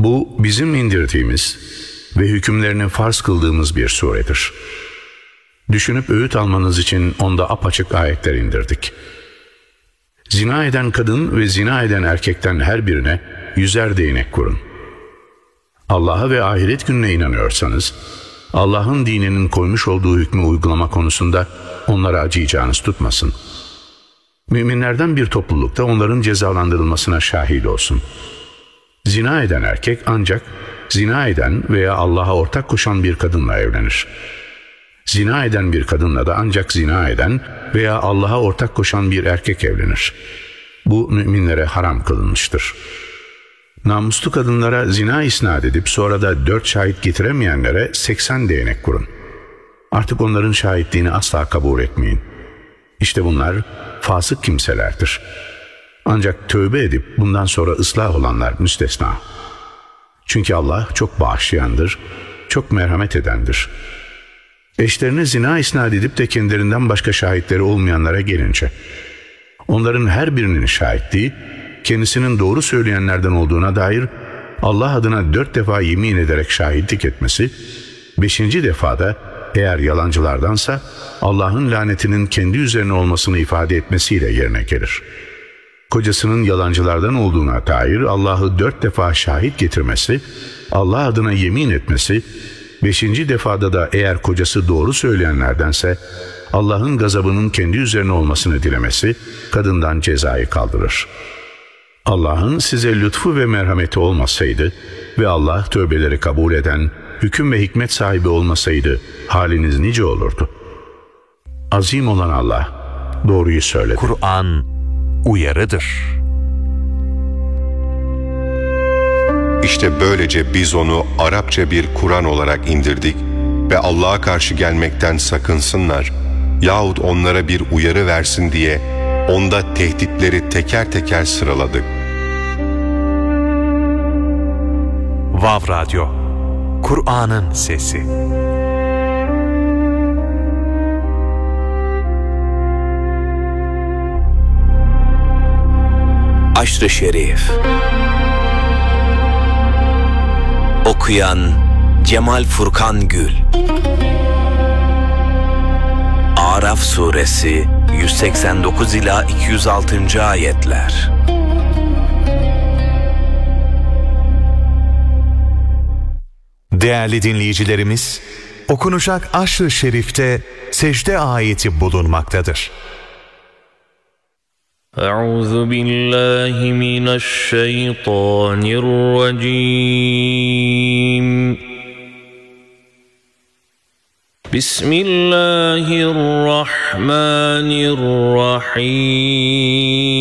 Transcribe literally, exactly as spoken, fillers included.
Bu bizim indirdiğimiz ve hükümlerini farz kıldığımız bir suredir. Düşünüp öğüt almanız için onda apaçık ayetler indirdik. Zina eden kadın ve zina eden erkekten her birine yüzer değnek kurun. Allah'a ve ahiret gününe inanıyorsanız, Allah'ın dininin koymuş olduğu hükmü uygulama konusunda onlara acıyacağınız tutmasın. Müminlerden bir toplulukta onların cezalandırılmasına şahit olsun. Zina eden erkek ancak zina eden veya Allah'a ortak koşan bir kadınla evlenir. Zina eden bir kadınla da ancak zina eden veya Allah'a ortak koşan bir erkek evlenir. Bu müminlere haram kılınmıştır. Namuslu kadınlara zina isnat edip sonra da dört şahit getiremeyenlere seksen değnek kurun. Artık onların şahitliğini asla kabul etmeyin. İşte bunlar fasık kimselerdir. Ancak tövbe edip bundan sonra ıslah olanlar müstesna. Çünkü Allah çok bağışlayandır, çok merhamet edendir. Eşlerine zina isnat edip de kendilerinden başka şahitleri olmayanlara gelince, onların her birinin şahitliği, kendisinin doğru söyleyenlerden olduğuna dair Allah adına dört defa yemin ederek şahitlik etmesi, beşinci defada eğer yalancılardansa Allah'ın lanetinin kendi üzerine olmasını ifade etmesiyle yerine gelir. Kocasının yalancılardan olduğuna dair Allah'ı dört defa şahit getirmesi, Allah adına yemin etmesi, beşinci defada da eğer kocası doğru söyleyenlerdense Allah'ın gazabının kendi üzerine olmasını dilemesi kadından cezayı kaldırır. Allah'ın size lütfu ve merhameti olmasaydı ve Allah tövbeleri kabul eden, hüküm ve hikmet sahibi olmasaydı haliniz nice olurdu. Azim olan Allah doğruyu söyledi. Kur'an uyarıdır. İşte böylece biz onu Arapça bir Kur'an olarak indirdik ve Allah'a karşı gelmekten sakınsınlar yahut onlara bir uyarı versin diye onda tehditleri teker teker sıraladık. Vav Radyo, Kur'an'ın sesi. Aşr-ı Şerif. Okuyan Cemal Furkan Gül. Araf Suresi yüz seksen dokuz ila iki yüz altıncı ayetler. Değerli dinleyicilerimiz, okunacak Aşr-ı Şerif'te secde ayeti bulunmaktadır. Euzu billahi mineşşeytanirracim. Bismillahirrahmanirrahim.